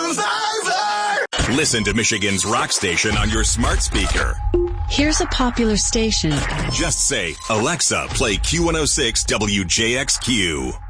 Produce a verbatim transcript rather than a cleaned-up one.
Survivor! Listen to Michigan's rock station on your smart speaker. Here's a popular station. Just say, Alexa, play Q one oh six W J X Q.